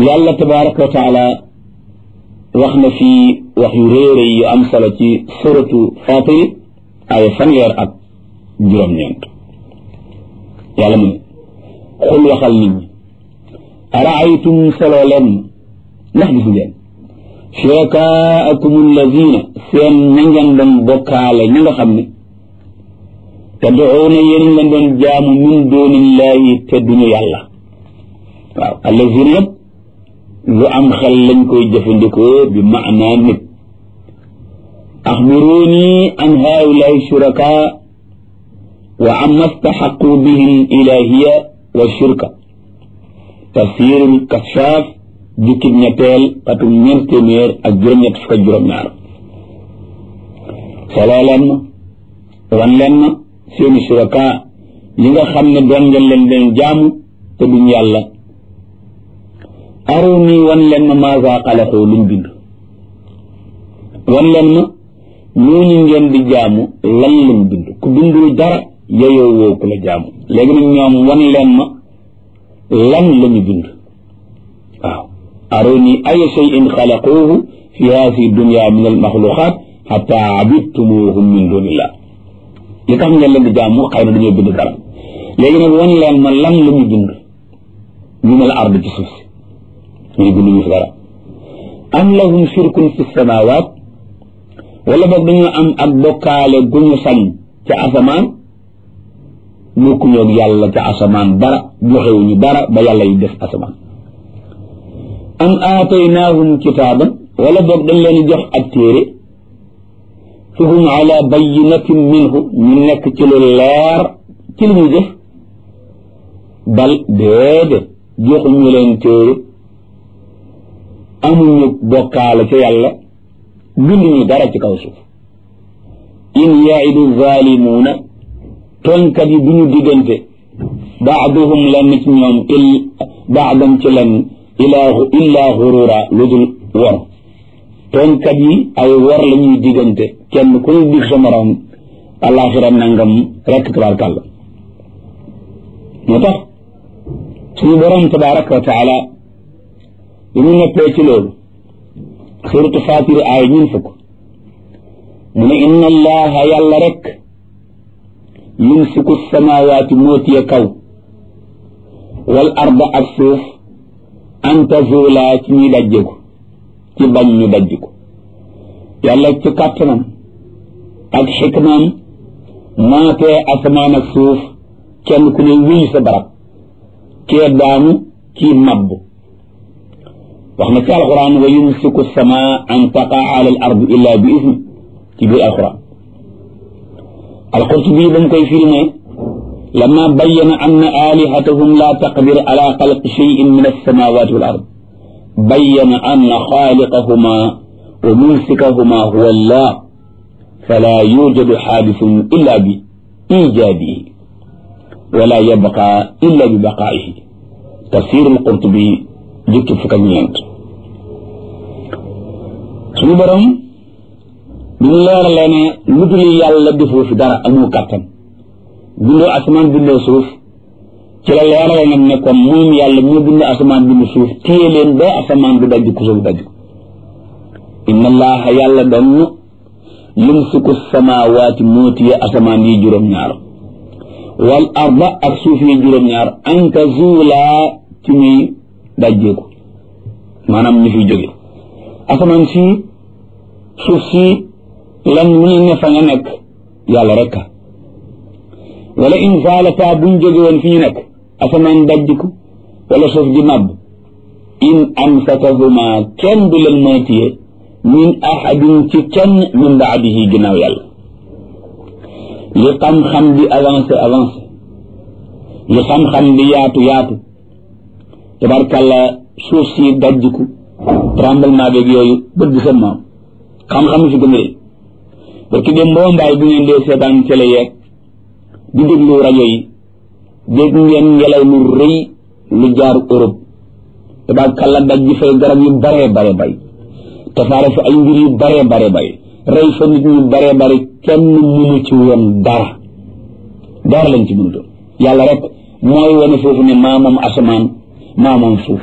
yàlla tabaraka wa taala wax na fii wax yu réere yu am solo ci suratu Fatir ay fanweer ak juróom-ñeent yàlla mu ne xul waxal nit ñi araaytum solo leen ndax gis ngeen shurakaakum allazina seen ña ngeen doon bokkaale ña nga xam ne tad'uuna yéen ngeen doon jaamu min doonillahi te duñu yàlla waaw allazina yëpp lu am xel lañ koy jëfandikoo bi maanaa nit axbiruuni an haulaai shuraka wa amma staxaqu bihim ilahiya wa shirka tafsirul kashaaf jukkib ñetteel atum ñeent téeméer ak juróom-ñett fukk ak juróom-ñaar soloo leen ma wan leen ma seeni shuraka yi nga xam ne doon ngeen leen jaamu te duñ yàlla aruni wan leen ma maaza xalaqu luñ bind wan leen ma ñooñu ngeen di jaamu lan lañ bind ku bindul dara yeyoo woo ku la jaamu léegi nag ñoom wan leen ma lan lañu bind waaw aruni ay shay'in xalaquhu fi haadihi dunya min al maxluqaat xata abidtumuhum min dunillah li tax ngeen leen di jaamu xëy na dañoo bind dara léegi nag wan leen ma lan lañu bind ñu ne la ard ci suuf si ñu bind ñu fi dara am lahum shirkun fi samawaat wala boog dañoo am ak bokkaale gu ñu sañ ca asamaan bokkuñoog yàlla ca asamaan dara joxewuñu dara ba yàlla yi def asamaan am aataynaahum kitaaban wala boog dañ leen jox ak téere fa hum ala bayinatin minhu ñu nekk ci lu leer ci li ñu def bal déedéet joxuñu leen téere amuñu bokkaale ca yàlla binduñu dara ci kaw suuf in yaidu zalimuuna tooñkat yi duñu diggante baaduhum lenn ci ñoom baadam ci lenn illaa xurura lu dul wor tooñkat yi ay wor la ñuy diggante kenn ku ñu dig sa morom alaxira nangam rekk tabaarkàlla moo tax suñu borom tabaraka wa taala bi mu neppee ci loolu suratu Fatir aaya ñun fukk mu ne inna allaha yàlla rek yumsiku samawaati moo tiye kaw wal arda ak suuf an tazula ci ñuy dajjeku ci bañ ñu dajjiku yàlla ci kàttanam ak xikmaam maatee asamaan ak suuf kenn ku ne wéy sa barab kee daanu kii mabb wax na ci alquran wa yumsiku sama an taqaa ala al ard illa bi isni ci biir alquran alqurtubi ba mu koy firi ne lama bayyana anna alihatahum la taqdir ala xalqi cheyin min alsamawati wal ard bayyana anna xaaliqahuma wa mumsikahuma huwa allah fala yujadu xaadisun illa bi ijaadihi wala yabqa illa bi baqaa'ihi tafsir alqurtubi jukki fukk ak ñeent suñu borom bi ñu leeralee ne lu dul yàlla defoo fi dara amoo kàttan bindoo asamaan bindoo suuf ci la leeralee nag ne kon moom yàlla moo bind asamaan bind suuf téye leen ba asamaan du dajj ku suuf dajj inna allaha yàlla doon yumsiku samawaati moo téye asamaan yi juróom-ñaar wal arda ak suuf yi juróom-ñaar an tazuulaa ci ñuy dajjeeku maanaam ñu fiy jóge asamaan si suuf si lan mu ñu ne fa nga nekk yàlla rek wala in zaalata buñ jóge woon fi ñu nekk asamaan dajjiku wala suuf di màbb in amsakahuma kenn du leen mën a téye min ahadin ci kenn min baadihi ginnaaw yàlla li xam-xam di avancé li xam-xam di yaatu tabarkàlla suuf si dajjiku tremblement beeg yooyu bët bi sa maam xam-xam fi gën a parce que dem boo mbaay bu ngeen dee seetaan télé yeeg di déglu rajo yi dégg ngeen ngelaw lu rëy lu jaar Europe tabarkàlla dajji fay garab yu bare bay tasaare fa ay mbir yu bare bay rey fa nit ñu bare kenn mënu ci woon dara lañ ci mënutoon yàlla rek mooy wane foofu ne maa moom asamaan maa moom suuf